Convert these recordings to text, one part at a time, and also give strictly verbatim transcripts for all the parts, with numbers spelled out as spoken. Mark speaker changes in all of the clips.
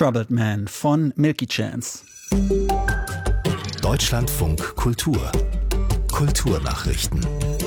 Speaker 1: Troubled Man von Milky Chance.
Speaker 2: Deutschlandfunk Kultur. Kulturnachrichten.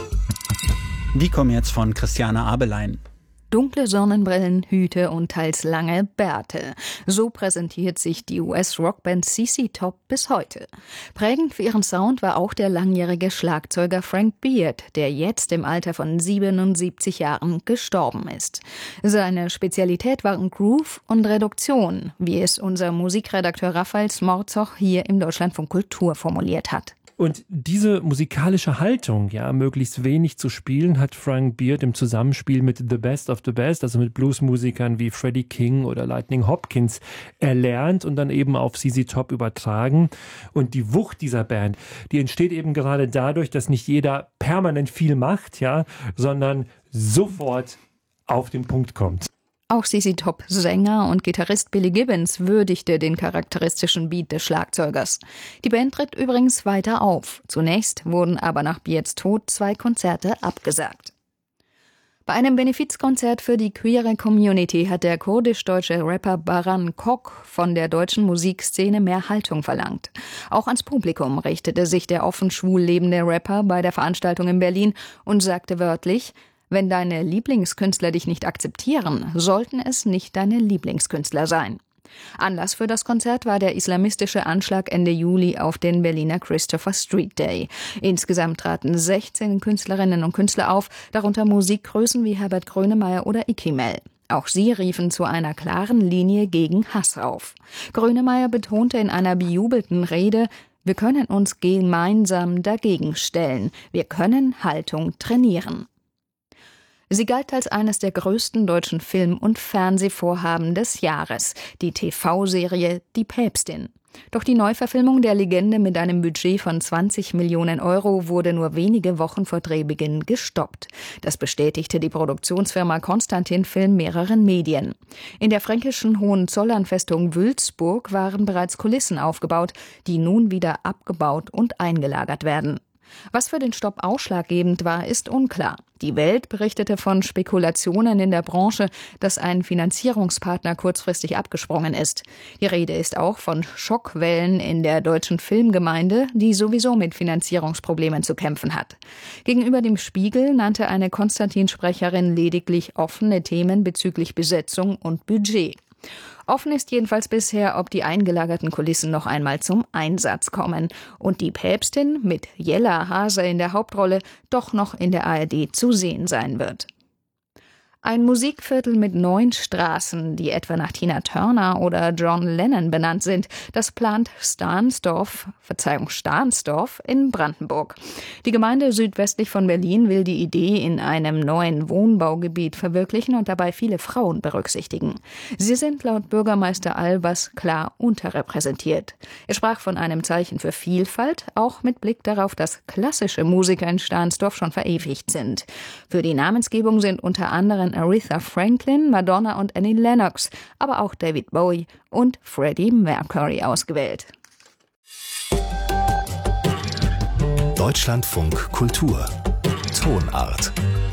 Speaker 1: Die kommen jetzt von Christiane Abelein.
Speaker 3: Dunkle Sonnenbrillen, Hüte und teils lange Bärte. So präsentiert sich die U S-Rockband C C Top bis heute. Prägend für ihren Sound war auch der langjährige Schlagzeuger Frank Beard, der jetzt im Alter von siebenundsiebzig Jahren gestorben ist. Seine Spezialität waren Groove und Reduktion, wie es unser Musikredakteur Raphael Smorzoch hier im Deutschlandfunk Kultur formuliert hat.
Speaker 4: Und diese musikalische Haltung, ja, möglichst wenig zu spielen, hat Frank Beard im Zusammenspiel mit The Best of the Best, also mit Bluesmusikern wie Freddie King oder Lightning Hopkins, erlernt und dann eben auf C C Top übertragen. Und die Wucht dieser Band, die entsteht eben gerade dadurch, dass nicht jeder permanent viel macht, ja, sondern sofort auf den Punkt kommt.
Speaker 3: Auch C C Top-Sänger und Gitarrist Billy Gibbons würdigte den charakteristischen Beat des Schlagzeugers. Die Band tritt übrigens weiter auf. Zunächst wurden aber nach Beards Tod zwei Konzerte abgesagt. Bei einem Benefizkonzert für die queere Community hat der kurdisch-deutsche Rapper Baran Kok von der deutschen Musikszene mehr Haltung verlangt. Auch ans Publikum richtete sich der offen schwul lebende Rapper bei der Veranstaltung in Berlin und sagte wörtlich: Wenn deine Lieblingskünstler dich nicht akzeptieren, sollten es nicht deine Lieblingskünstler sein. Anlass für das Konzert war der islamistische Anschlag Ende Juli auf den Berliner Christopher Street Day. Insgesamt traten sechzehn Künstlerinnen und Künstler auf, darunter Musikgrößen wie Herbert Grönemeyer oder Ikimel. Auch sie riefen zu einer klaren Linie gegen Hass auf. Grönemeyer betonte in einer bejubelten Rede: Wir können uns gemeinsam dagegen stellen. Wir können Haltung trainieren. Sie galt als eines der größten deutschen Film- und Fernsehvorhaben des Jahres, die T V-Serie Die Päpstin. Doch die Neuverfilmung der Legende mit einem Budget von zwanzig Millionen Euro wurde nur wenige Wochen vor Drehbeginn gestoppt. Das bestätigte die Produktionsfirma Konstantin Film mehreren Medien. In der fränkischen Hohenzollernfestung Wülzburg waren bereits Kulissen aufgebaut, die nun wieder abgebaut und eingelagert werden. Was für den Stopp ausschlaggebend war, ist unklar. Die Welt berichtete von Spekulationen in der Branche, dass ein Finanzierungspartner kurzfristig abgesprungen ist. Die Rede ist auch von Schockwellen in der deutschen Filmgemeinde, die sowieso mit Finanzierungsproblemen zu kämpfen hat. Gegenüber dem Spiegel nannte eine Konstantin-Sprecherin lediglich offene Themen bezüglich Besetzung und Budget. Offen ist jedenfalls bisher, ob die eingelagerten Kulissen noch einmal zum Einsatz kommen und die Päpstin mit Jella Hase in der Hauptrolle doch noch in der A R D zu sehen sein wird. Ein Musikviertel mit neun Straßen, die etwa nach Tina Turner oder John Lennon benannt sind, das plant Stahnsdorf, Verzeihung, Stahnsdorf in Brandenburg. Die Gemeinde südwestlich von Berlin will die Idee in einem neuen Wohnbaugebiet verwirklichen und dabei viele Frauen berücksichtigen. Sie sind laut Bürgermeister Albers klar unterrepräsentiert. Er sprach von einem Zeichen für Vielfalt, auch mit Blick darauf, dass klassische Musiker in Stahnsdorf schon verewigt sind. Für die Namensgebung sind unter anderem Aretha Franklin, Madonna und Annie Lennox, aber auch David Bowie und Freddie Mercury ausgewählt.
Speaker 2: Deutschlandfunk Kultur. Tonart.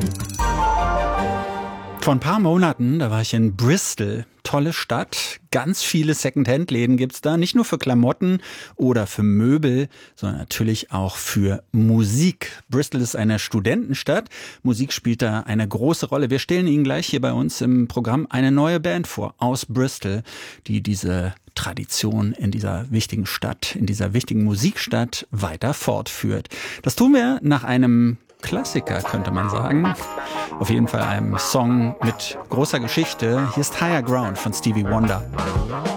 Speaker 1: Vor ein paar Monaten, da war ich in Bristol. Tolle Stadt, ganz viele Second-Hand-Läden gibt's da, nicht nur für Klamotten oder für Möbel, sondern natürlich auch für Musik. Bristol ist eine Studentenstadt, Musik spielt da eine große Rolle. Wir stellen Ihnen gleich hier bei uns im Programm eine neue Band vor aus Bristol, die diese Tradition in dieser wichtigen Stadt, in dieser wichtigen Musikstadt weiter fortführt. Das tun wir nach einem Klassiker, könnte man sagen. Auf jeden Fall einem Song mit großer Geschichte. Hier ist Higher Ground von Stevie Wonder.